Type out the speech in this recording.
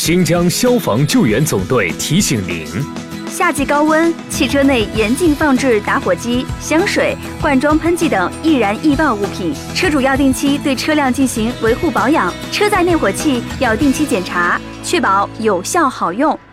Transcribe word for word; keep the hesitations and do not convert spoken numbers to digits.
新疆消防救援总队提醒您： 夏季高温，汽车内严禁放置打火机、香水、罐装喷剂等易燃易爆物品。车主要定期对车辆进行维护保养，车载灭火器要定期检查，确保有效好用。